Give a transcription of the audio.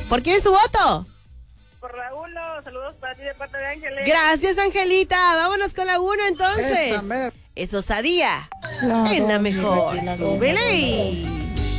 ¿Por quién es su voto? Por la 1, saludos para ti de parte de Ángeles. Gracias, Angelita. Vámonos con la 1 entonces. Es Osadía. En la mejor. Súbele.